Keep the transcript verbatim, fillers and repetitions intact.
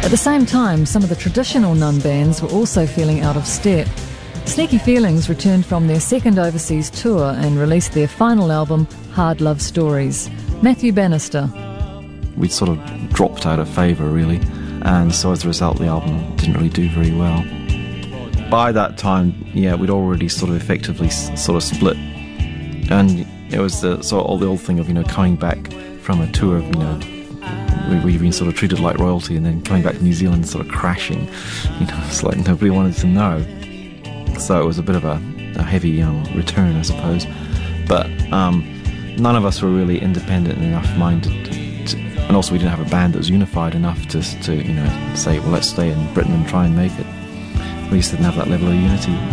At the same time, some of the traditional Nun bands were also feeling out of step. Sneaky Feelings returned from their second overseas tour and released their final album, Hard Love Stories. Matthew Bannister. We'd sort of dropped out of favour, really, and so as a result the album didn't really do very well. By that time, yeah, we'd already sort of effectively s- sort of split, and it was the sort of all the old thing of, you know, coming back from a tour of, you know, we, we've been sort of treated like royalty, and then coming back to New Zealand sort of crashing, you know, it's like nobody wanted to know. So it was a bit of a, a heavy um, return, I suppose. But um, none of us were really independent enough minded to, to, and also we didn't have a band that was unified enough to, to, you know, say, well, let's stay in Britain and try and make it. We just didn't have that level of unity.